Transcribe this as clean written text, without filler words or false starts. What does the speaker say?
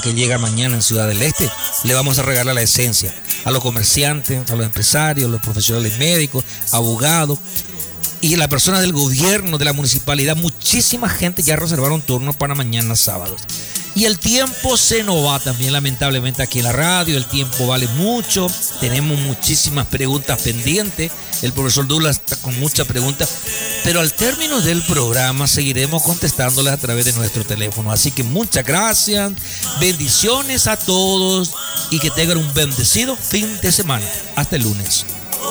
que llega mañana en Ciudad del Este, le vamos a regalar la esencia a los comerciantes, a los empresarios, a los profesionales médicos, abogados y las personas del gobierno, de la municipalidad. Muchísima gente ya reservaron turno para mañana sábado. Y el tiempo se nos va también, lamentablemente, aquí en la radio. El tiempo vale mucho. Tenemos muchísimas preguntas pendientes. El profesor Douglas está con muchas preguntas. Pero al término del programa seguiremos contestándoles a través de nuestro teléfono. Así que muchas gracias. Bendiciones a todos. Y que tengan un bendecido fin de semana. Hasta el lunes.